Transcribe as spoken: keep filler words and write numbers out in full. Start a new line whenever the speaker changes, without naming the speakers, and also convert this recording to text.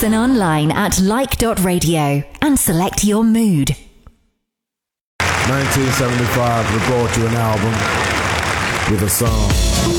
Listen online at like dot radio and select your mood.
nineteen seventy-five, we brought you an album with a song.